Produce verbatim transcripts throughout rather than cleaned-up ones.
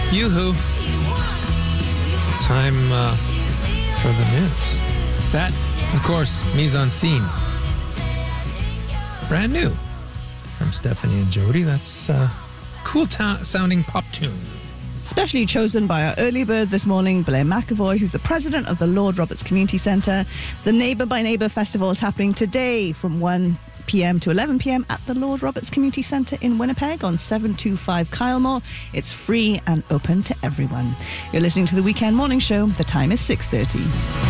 Yoo-hoo. Time uh, for the news. That, of course, Mise en Scene. Brand new from Stephanie and Jody. That's a cool ta- sounding pop tune. Specially chosen by our early bird this morning, Blair McAvoy, who's the president of the Lord Roberts Community Centre. The Neighbour by Neighbour Festival is happening today from one p.m. to eleven p.m. at the Lord Roberts Community Centre in Winnipeg on seven two five Kylemore. It's free and open to everyone. You're listening to the Weekend Morning Show. The time is six thirty.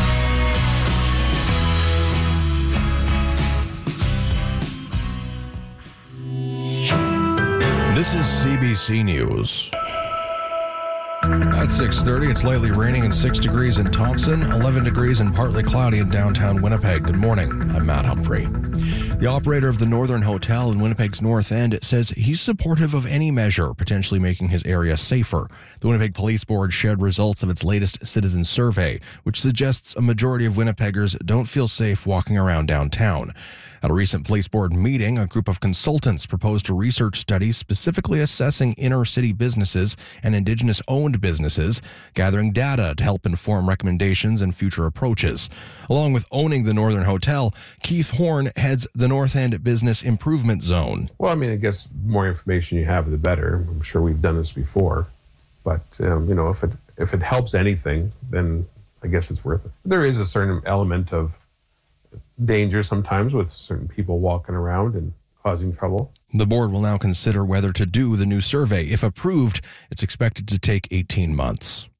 This is C B C News. At six thirty, it's lightly raining and six degrees in Thompson, eleven degrees and partly cloudy in downtown Winnipeg. Good morning. I'm Matt Humphrey. The operator of the Northern Hotel in Winnipeg's North End says he's supportive of any measure potentially making his area safer. The Winnipeg Police Board shared results of its latest citizen survey, which suggests a majority of Winnipeggers don't feel safe walking around downtown. At a recent police board meeting, a group of consultants proposed a research study specifically assessing inner-city businesses and Indigenous-owned businesses, gathering data to help inform recommendations and future approaches. Along with owning the Northern Hotel, Keith Horn heads the North End Business Improvement Zone. Well, I mean, I guess the more information you have, the better. I'm sure we've done this before. But, um, you know, if it if it helps anything, then I guess it's worth it. There is a certain element of danger sometimes with certain people walking around and causing trouble. The board will now consider whether to do the new survey. If approved, it's expected to take eighteen months.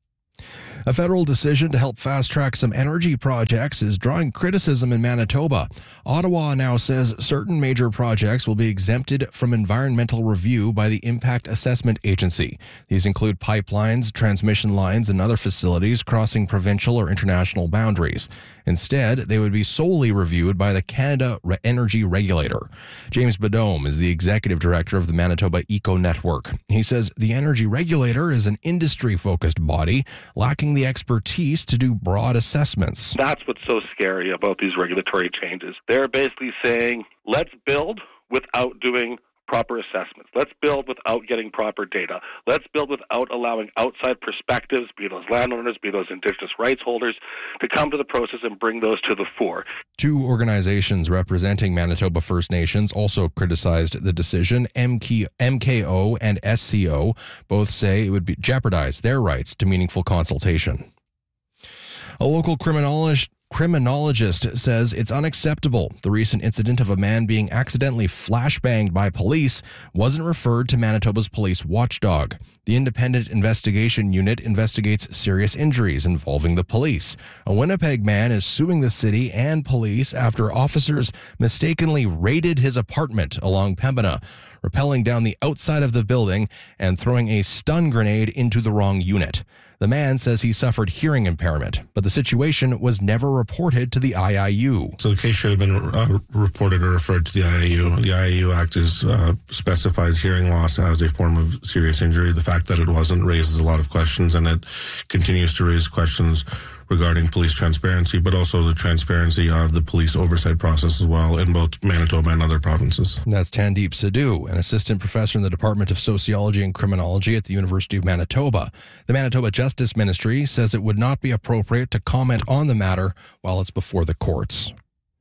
A federal decision to help fast-track some energy projects is drawing criticism in Manitoba. Ottawa now says certain major projects will be exempted from environmental review by the Impact Assessment Agency. These include pipelines, transmission lines, and other facilities crossing provincial or international boundaries. Instead, they would be solely reviewed by the Canada Energy Regulator. James Badome is the executive director of the Manitoba Eco Network. He says the Energy Regulator is an industry-focused body, lacking the expertise to do broad assessments. That's what's so scary about these regulatory changes. They're basically saying, let's build without doing proper assessments. Let's build without getting proper data. Let's build without allowing outside perspectives, be those landowners, be those Indigenous rights holders, to come to the process and bring those to the fore. Two organizations representing Manitoba First Nations also criticized the decision. M K O and S C O both say it would be jeopardize their rights to meaningful consultation. A local criminologist Criminologist says it's unacceptable. The recent incident of a man being accidentally flashbanged by police wasn't referred to Manitoba's police watchdog. The Independent Investigation Unit investigates serious injuries involving the police. A Winnipeg man is suing the city and police after officers mistakenly raided his apartment along Pembina, rappelling down the outside of the building and throwing a stun grenade into the wrong unit. The man says he suffered hearing impairment, but the situation was never reported to the I I U. So the case should have been uh, reported or referred to the I I U. The I I U Act is, uh, specifies hearing loss as a form of serious injury. The fact that it wasn't raises a lot of questions, and it continues to raise questions regarding police transparency, but also the transparency of the police oversight process as well in both Manitoba and other provinces. And that's Tandeep Sidhu, an assistant professor in the Department of Sociology and Criminology at the University of Manitoba. The Manitoba Justice Ministry says it would not be appropriate to comment on the matter while it's before the courts.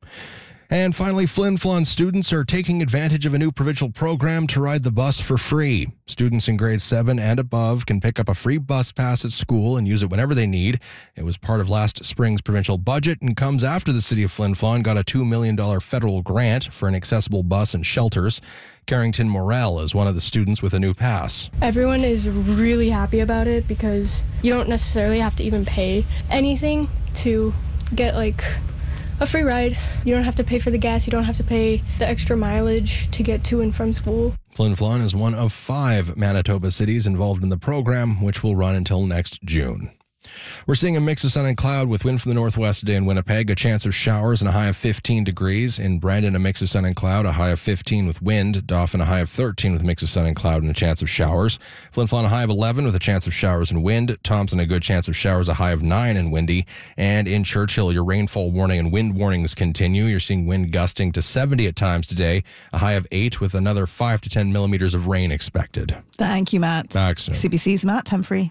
And finally, Flin Flon students are taking advantage of a new provincial program to ride the bus for free. Students in grades seven and above can pick up a free bus pass at school and use it whenever they need. It was part of last spring's provincial budget and comes after the city of Flin Flon got a two million dollars federal grant for an accessible bus and shelters. Carrington Morell is one of the students with a new pass. Everyone is really happy about it because you don't necessarily have to even pay anything to get like a free ride. You don't have to pay for the gas. You don't have to pay the extra mileage to get to and from school. Flin Flon is one of five Manitoba cities involved in the program, which will run until next June. We're seeing a mix of sun and cloud with wind from the northwest today in Winnipeg, a chance of showers and a high of fifteen degrees. In Brandon, a mix of sun and cloud, a high of fifteen with wind. Dauphin, a high of thirteen with a mix of sun and cloud and a chance of showers. Flin Flon, a high of eleven with a chance of showers and wind. Thompson, a good chance of showers, a high of nine and windy. And in Churchill, your rainfall warning and wind warnings continue. You're seeing wind gusting to seventy at times today, a high of eight with another five to ten millimeters of rain expected. Thank you, Matt. Back soon. C B C's Matt Humphrey.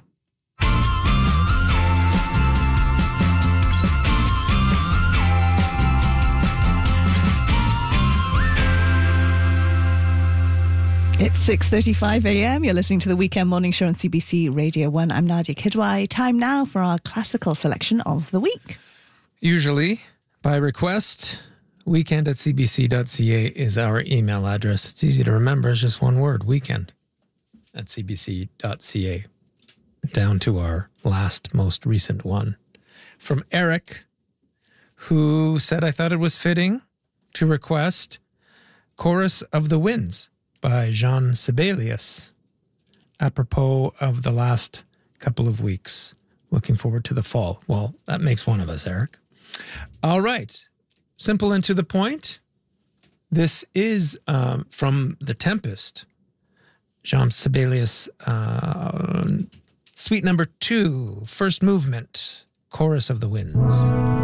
It's six thirty-five a.m. You're listening to the Weekend Morning Show on C B C Radio one. I'm Nadia Kidwai. Time now for our classical selection of the week. Usually, by request, weekend at c b c dot c a is our email address. It's easy to remember. It's just one word, weekend at c b c dot c a. Down to our last, most recent one. From Eric, who said, I thought it was fitting to request Chorus of the Winds by Jean Sibelius, apropos of the last couple of weeks. Looking forward to the fall. Well, that makes one of us, Eric. All right. Simple and to the point. This is um, from The Tempest. Jean Sibelius, uh, suite number two, first movement, Chorus of the Winds.